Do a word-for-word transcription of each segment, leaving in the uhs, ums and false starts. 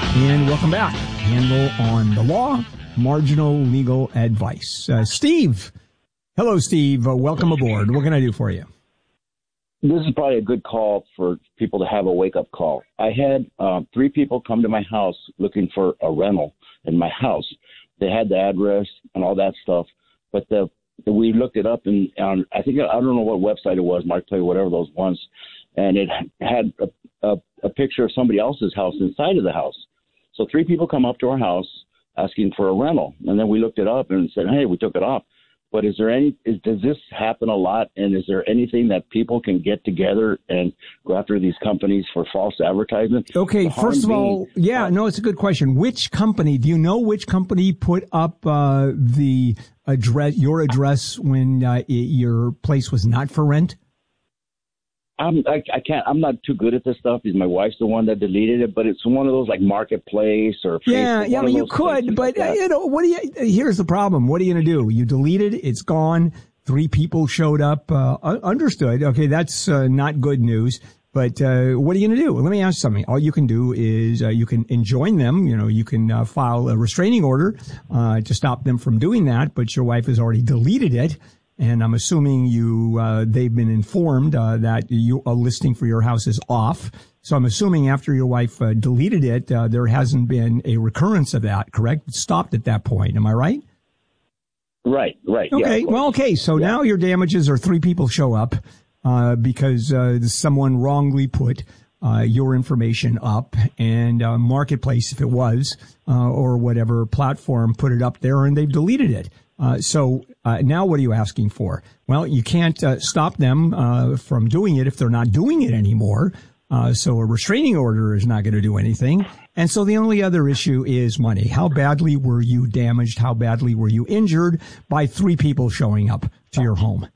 And welcome back. Handel on the Law, Marginal Legal Advice. Uh, Steve. Hello, Steve. Uh, welcome aboard. What can I do for you? This is probably a good call for people to have a wake-up call. I had uh, three people come to my house looking for a rental in my house. They had the address and all that stuff, but the we looked it up, and um, I think, I don't know what website it was, Marketplace, whatever those ones, and it had a, a, a picture of somebody else's house inside of the house. So three people come up to our house asking for a rental, and then we looked it up and said, hey, we took it off. But is there any, is, does this happen a lot? And is there anything that people can get together and go after these companies for false advertisement? Okay, first of all, yeah, no, it's a good question. Which company, do you know which company put up uh, the address, your address when uh, it, your place was not for rent? I'm, I, I can't, I'm not too good at this stuff because my wife's the one that deleted it, but it's one of those like Marketplace or Facebook. Yeah, yeah, I mean, you could, but like uh, you know, what do you, here's the problem. What are you going to do? You deleted it. It's gone. Three people showed up. Uh, understood. Okay. That's uh, not good news, but uh, what are you going to do? Let me ask you something. All you can do is uh, you can enjoin them. You know, you can uh, file a restraining order uh, to stop them from doing that, but your wife has already deleted it. And I'm assuming you, uh, they've been informed, uh, that you, a listing for your house is off. So I'm assuming after your wife, uh, deleted it, uh, there hasn't been a recurrence of that, correct? It stopped at that point. Am I right? Right, right. Okay. Yeah, well, okay. So yeah. Now your damages are three people show up, uh, because, uh, someone wrongly put, uh, your information up, and, uh, Marketplace, if it was, uh, or whatever platform put it up there, and they've deleted it. Uh, so, uh, now what are you asking for? Well, you can't, uh, stop them, uh, from doing it if they're not doing it anymore. Uh, so a restraining order is not going to do anything. And so the only other issue is money. How badly were you damaged? How badly were you injured by three people showing up to your home?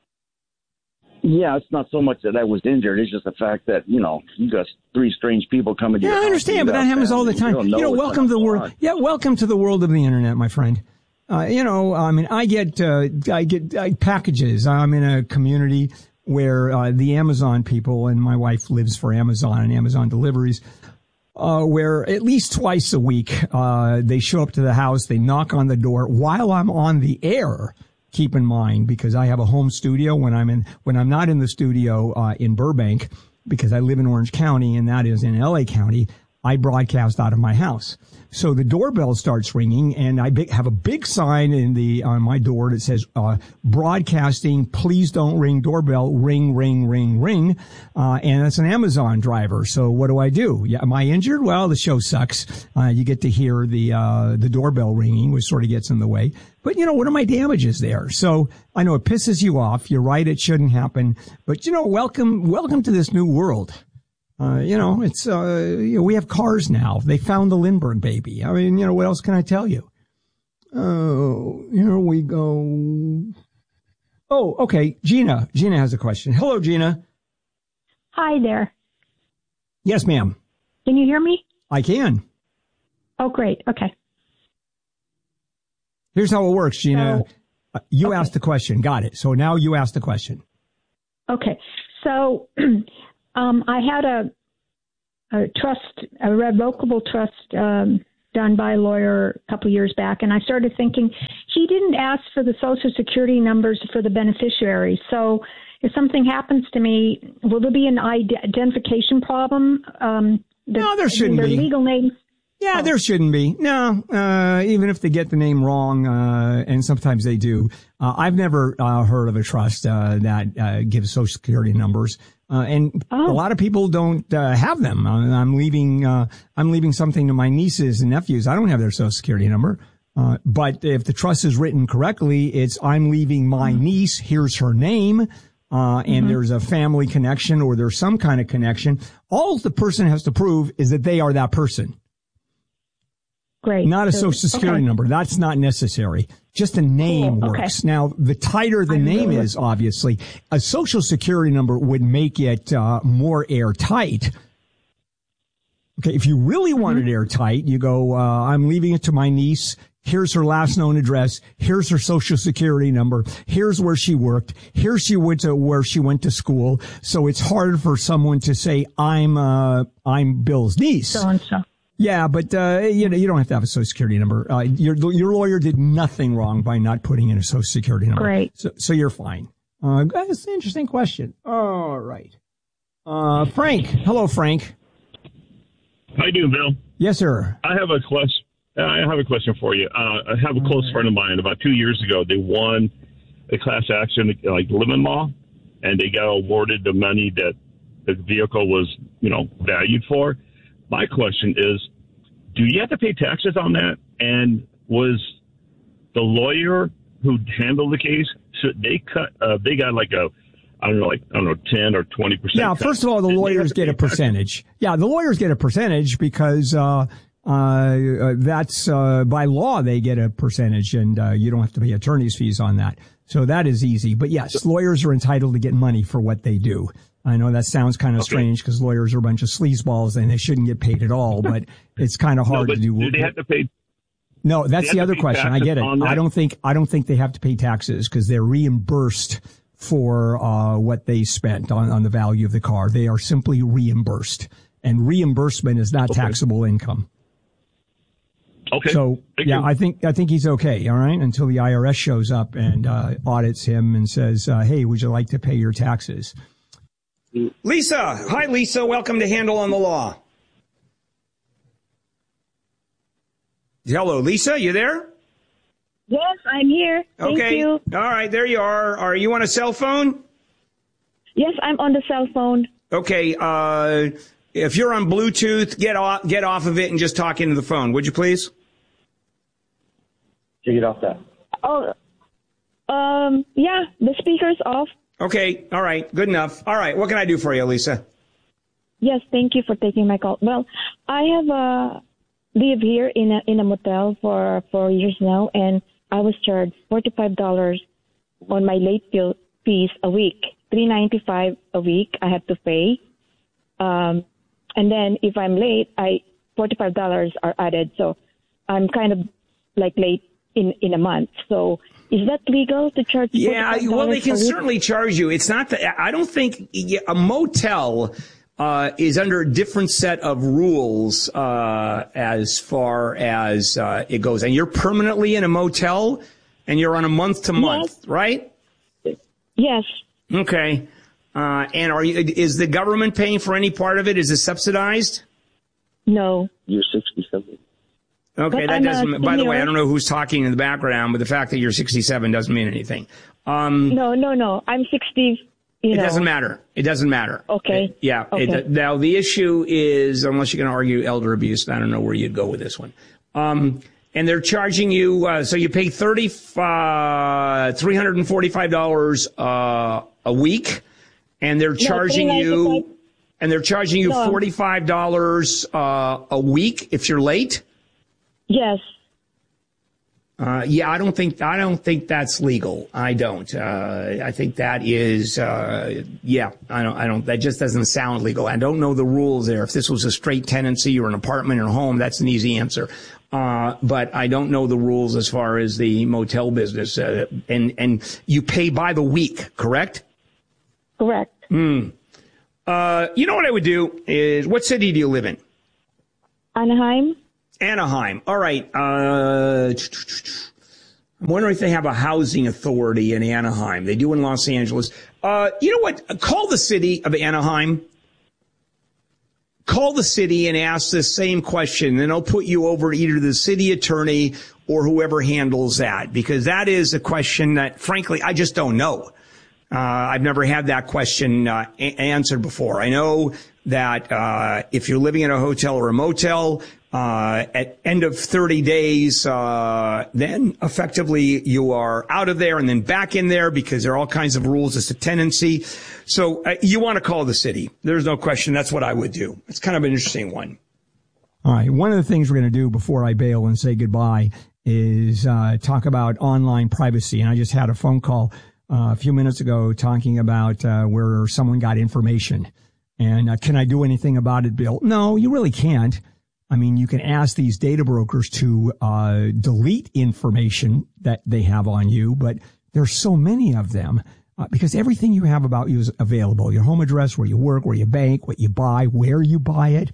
Yeah, it's not so much that I was injured. It's just the fact that, you know, you got three strange people coming to yeah, your I understand, but that happens all the time. You, know, you know welcome to the world. On. Yeah, welcome to the world of the internet, my friend. Uh, you know, I mean, I get, uh, I get uh, packages. I'm in a community where, uh, the Amazon people, and my wife lives for Amazon and Amazon deliveries, uh, where at least twice a week, uh, they show up to the house, they knock on the door while I'm on the air. Keep in mind, because I have a home studio when I'm in, when I'm not in the studio, uh, in Burbank, because I live in Orange County and that is in L A County, I broadcast out of my house. So the doorbell starts ringing, and I have a big sign in the on my door that says uh broadcasting, please don't ring doorbell, ring, ring, ring, ring. Uh and it's an Amazon driver. So what do I do? Yeah, am I injured? Well, the show sucks. Uh you get to hear the uh the doorbell ringing, which sort of gets in the way. But, you know, what are my damages there? So I know it pisses you off. You're right, it shouldn't happen. But, you know, welcome welcome to this new world. Uh, you know, it's, uh, you know, we have cars now. They found the Lindbergh baby. I mean, you know, what else can I tell you? Oh, here we go. Oh, okay. Gina. Gina has a question. Hello, Gina. Hi there. Yes, ma'am. Can you hear me? I can. Oh, great. Okay. Here's how it works, Gina. So, you okay. asked the question. Got it. So now you ask the question. Okay. So, Um, I had a, a trust, a revocable trust um, done by a lawyer a couple years back, and I started thinking he didn't ask for the Social Security numbers for the beneficiaries. So if something happens to me, will there be an identification problem? Um, the, no, there shouldn't their be. Legal names. Yeah, oh. there shouldn't be. No, uh, even if they get the name wrong, uh, and sometimes they do. Uh, I've never uh, heard of a trust uh, that uh, gives Social Security numbers. Uh, and oh. a lot of people don't uh, have them. I'm leaving, uh, I'm leaving something to my nieces and nephews. I don't have their Social Security number. Uh, but if the trust is written correctly, it's I'm leaving my niece. Here's her name. Uh, and mm-hmm. there's a family connection or there's some kind of connection. All the person has to prove is that they are that person. Great. Not a so, Social Security okay. number. That's not necessary. Just a name cool. works. Okay. Now, the tighter the I name is, it. obviously, a Social Security number would make it uh, more airtight. Okay, if you really mm-hmm. want it airtight, you go, uh, I'm leaving it to my niece. Here's her last known address. Here's her Social Security number. Here's where she worked. Here she went to where she went to school. So it's hard for someone to say, I'm, uh, I'm Bill's niece. So and so. Yeah, but uh, you know, you don't have to have a Social Security number. Uh, your your lawyer did nothing wrong by not putting in a Social Security number. Great. So, so you're fine. Uh, that's an interesting question. All right. Uh, Frank. Hello, Frank. How you doing, Bill? Yes, sir. I have a question. I have a question for you. Uh, I have a close friend of mine. About two years ago, they won a class action, like lemon law, and they got awarded the money that the vehicle was, you know, valued for. My question is, do you have to pay taxes on that? And was the lawyer who handled the case, should they cut? Uh, they got like a, I don't know, like I don't know, ten or twenty percent. Yeah, cut. First of all, the Did lawyers get a percentage. Taxes? Yeah, the lawyers get a percentage because uh, uh, uh, that's uh, by law they get a percentage, and uh, you don't have to pay attorney's fees on that. So that is easy. But yes, lawyers are entitled to get money for what they do. I know that sounds kind of okay. strange because lawyers are a bunch of sleazeballs and they shouldn't get paid at all, but it's kind of hard no, to do. Do they have to pay? No, that's the other question. I get it. I don't think, I don't think they have to pay taxes because they're reimbursed for, uh, what they spent on, on the value of the car. They are simply reimbursed, and reimbursement is not okay. taxable income. Okay. So Thank yeah, you. I think, I think he's okay. All right. Until the I R S shows up and, uh, audits him and says, uh, hey, would you like to pay your taxes? Lisa. Hi, Lisa. Welcome to Handle on the Law. Hello, Lisa. You there? Yes, I'm here. Thank okay. you. All right. There you are. Are you on a cell phone? Yes, I'm on the cell phone. Okay. Uh, if you're on Bluetooth, get off, get off of it and just talk into the phone. Would you please? Can you get off that? Oh, um, yeah, the speaker's off. Okay. All right. Good enough. All right. What can I do for you, Lisa? Yes, thank you for taking my call. Well, I have uh, live here in a in a motel for four years now, and I was charged forty-five dollars on my late fee- fees a week, three ninety-five a week I have to pay. Um, and then if I'm late, I forty-five dollars are added. So I'm kind of like late in, in a month. So is that legal to charge? Yeah, well, they can certainly charge you. It's not that I don't think a motel uh, is under a different set of rules uh, as far as uh, it goes. And you're permanently in a motel and you're on a month to month, yes. right? Yes. Okay. Uh, and are you, is the government paying for any part of it? Is it subsidized? No. You're sixty-seven. Okay, But that I'm doesn't, by the way, senior. I don't know who's talking in the background, but the fact that you're sixty-seven doesn't mean anything. Um, No, no, no. I'm sixty. You it know. doesn't matter. It doesn't matter. Okay. It- yeah. Okay. It, now, the issue is, unless you're going to argue elder abuse, I don't know where you'd go with this one. Um, and they're charging you, uh, so you pay thirty, uh, three hundred forty-five dollars, uh, a week, and they're charging you, and they're charging you No. forty-five dollars, uh, a week if you're late. Yes. Uh, yeah, I don't think, I don't think that's legal. I don't. Uh, I think that is, uh, yeah, I don't, I don't, that just doesn't sound legal. I don't know the rules there. If this was a straight tenancy or an apartment or a home, that's an easy answer. Uh, but I don't know the rules as far as the motel business. Uh, and, and you pay by the week, correct? Correct. Hmm. Uh, you know what I would do is, what city do you live in? Anaheim. Anaheim. All right. Uh, I'm wondering if they have a housing authority in Anaheim. They do in Los Angeles. Uh, you know what? Call the city of Anaheim. Call the city and ask the same question. Then I'll put you over to either the city attorney or whoever handles that, because that is a question that, frankly, I just don't know. Uh, I've never had that question uh, a- answered before. I know that uh, if you're living in a hotel or a motel, uh, at end of thirty days, uh, then effectively you are out of there and then back in there, because there are all kinds of rules as to tenancy. So uh, you want to call the city. There's no question. That's what I would do. It's kind of an interesting one. All right. One of the things we're going to do before I bail and say goodbye is uh, talk about online privacy. And I just had a phone call uh, a few minutes ago talking about uh, where someone got information. And uh, can I do anything about it, Bill? No, you really can't. I mean, you can ask these data brokers to uh delete information that they have on you, but there's so many of them uh, because everything you have about you is available. Your home address, where you work, where you bank, what you buy, where you buy it.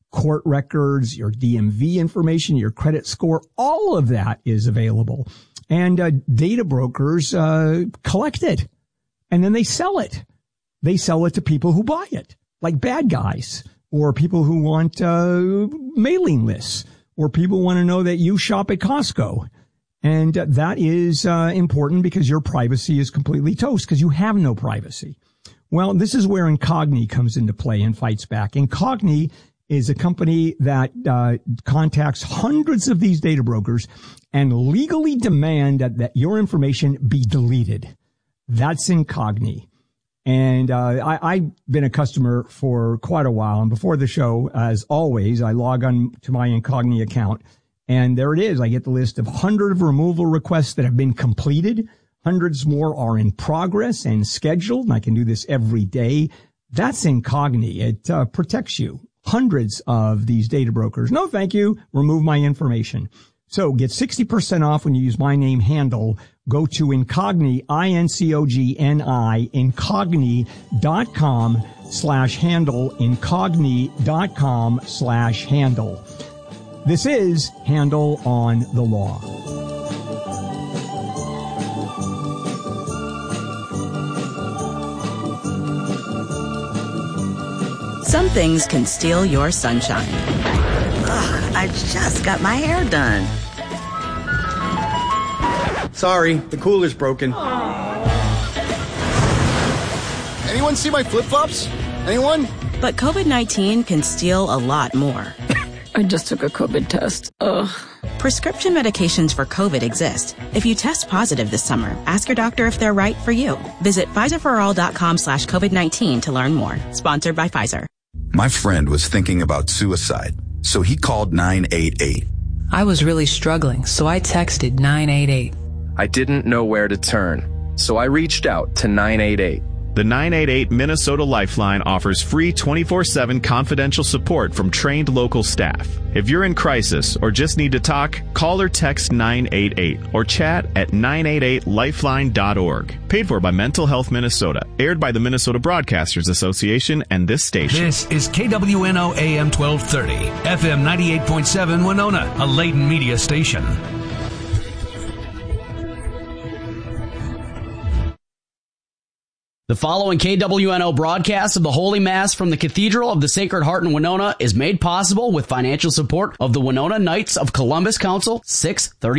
court records, your D M V information, your credit score, all of that is available. And uh, data brokers uh, collect it, and then they sell it. They sell it to people who buy it, like bad guys, or people who want uh, mailing lists, or people want to know that you shop at Costco. And uh, that is uh, important because your privacy is completely toast because you have no privacy. Well, this is where Incogni comes into play and fights back. Incogni is a company that uh, contacts hundreds of these data brokers and legally demand that, that your information be deleted. That's Incogni. And uh, I, I've been a customer for quite a while. And before the show, as always, I log on to my Incogni account. And there it is. I get the list of hundreds of removal requests that have been completed. Hundreds more are in progress and scheduled. And I can do this every day. That's Incogni. It uh, protects you. Hundreds of these data brokers. No, thank you. Remove my information. So get sixty percent off when you use my name handle. Go to Incogni, I N C O G N I, incogni.com slash handle, incogni.com slash handle. This is Handle on the Law. Some things can steal your sunshine. Ugh, I just got my hair done. Sorry, the cooler's broken. Anyone see my flip-flops? Anyone? But COVID nineteen can steal a lot more. I just took a COVID test. Ugh. Prescription medications for COVID exist. If you test positive this summer, ask your doctor if they're right for you. Visit Pfizerforall.com slash COVID-19 to learn more. Sponsored by Pfizer. My friend was thinking about suicide, so he called nine eight eight. I was really struggling, so I texted nine eight eight. I didn't know where to turn, so I reached out to nine eight eight. The nine eight eight Minnesota Lifeline offers free twenty-four seven confidential support from trained local staff. If you're in crisis or just need to talk, call or text nine eight eight or chat at nine eight eight lifeline dot org. Paid for by Mental Health Minnesota. Aired by the Minnesota Broadcasters Association and this station. This is K W N O A M twelve thirty, F M ninety-eight point seven Winona, a Layton media station. The following K W N O broadcast of the Holy Mass from the Cathedral of the Sacred Heart in Winona is made possible with financial support of the Winona Knights of Columbus Council, six thirty